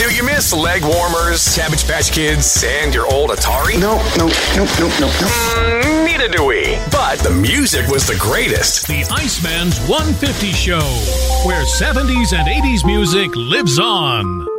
Do you miss leg warmers, Cabbage Patch Kids, and your old Atari? No. Neither do we. But the music was the greatest. The Iceman's 150 Show, where 70s and 80s music lives on.